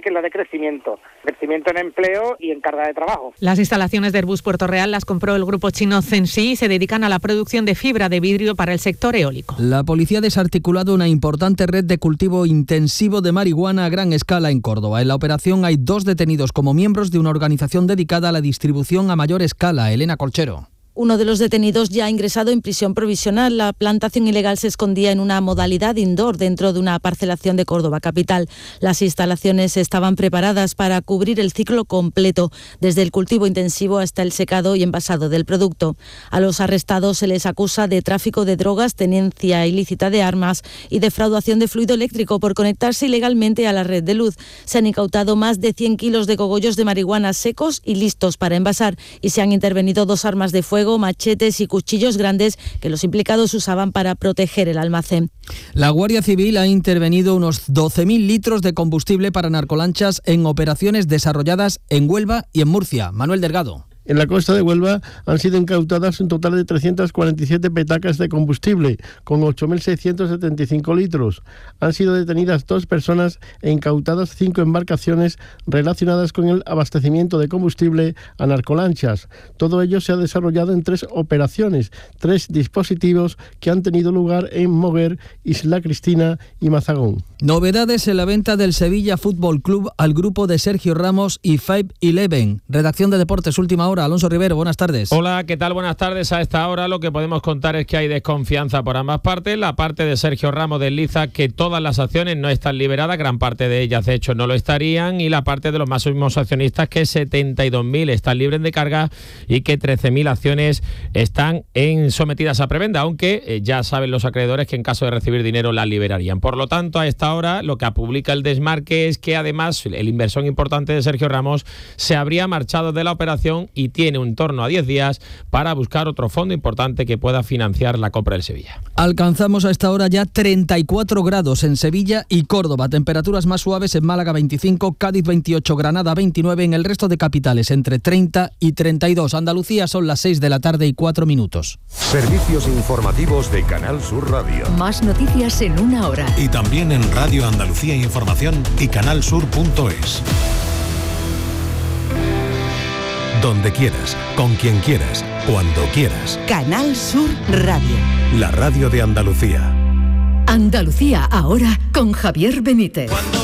que es la de crecimiento en empleo y en carga de trabajo. Las instalaciones de Airbus Puerto Real las compró el grupo chino Zhenxi y se dedican a la producción de fibra de vidrio para el sector eólico. La policía ha desarticulado una importante red de cultivo intensivo de marihuana a gran escala en Córdoba. En la operación hay 2 detenidos como miembros de una organización dedicada a la distribución a mayor escala. Elena Colchero. Uno de los detenidos ya ha ingresado en prisión provisional. La plantación ilegal se escondía en una modalidad indoor dentro de una parcelación de Córdoba capital. Las instalaciones estaban preparadas para cubrir el ciclo completo, desde el cultivo intensivo hasta el secado y envasado del producto. A los arrestados se les acusa de tráfico de drogas, tenencia ilícita de armas y defraudación de fluido eléctrico por conectarse ilegalmente a la red de luz. Se han incautado más de 100 kilos de cogollos de marihuana secos y listos para envasar y se han intervenido 2 armas de fuego, machetes y cuchillos grandes que los implicados usaban para proteger el almacén. La Guardia Civil ha intervenido unos 12.000 litros de combustible para narcolanchas en operaciones desarrolladas en Huelva y en Murcia. Manuel Delgado. En la costa de Huelva han sido incautadas un total de 347 petacas de combustible, con 8.675 litros. Han sido detenidas 2 personas e incautadas 5 embarcaciones relacionadas con el abastecimiento de combustible a narcolanchas. Todo ello se ha desarrollado en 3 operaciones, 3 dispositivos que han tenido lugar en Moguer, Isla Cristina y Mazagón. Novedades en la venta del Sevilla Fútbol Club al grupo de Sergio Ramos y 5-11. Redacción de Deportes, última hora. Alonso Rivero, buenas tardes. Hola, ¿qué tal? Buenas tardes. A esta hora lo que podemos contar es que hay desconfianza por ambas partes. La parte de Sergio Ramos desliza que todas las acciones no están liberadas, gran parte de ellas de hecho no lo estarían, y la parte de los máximos accionistas que 72.000 están libres de carga y que 13.000 acciones están sometidas a preventa, aunque ya saben los acreedores que en caso de recibir dinero las liberarían. Por lo tanto, a esta hora lo que publica el Desmarque es que además el inversor importante de Sergio Ramos se habría marchado de la operación y tiene en torno a 10 días para buscar otro fondo importante que pueda financiar la compra del Sevilla. Alcanzamos a esta hora ya 34 grados en Sevilla y Córdoba, temperaturas más suaves en Málaga 25, Cádiz 28, Granada 29, en el resto de capitales entre 30 y 32. Andalucía son las 6 de la tarde y 4 minutos. Servicios informativos de Canal Sur Radio. Más noticias en una hora. Y también en Radio Andalucía Información y canalsur.es. Donde quieras, con quien quieras, cuando quieras. Canal Sur Radio. La radio de Andalucía. Andalucía ahora con Javier Benítez.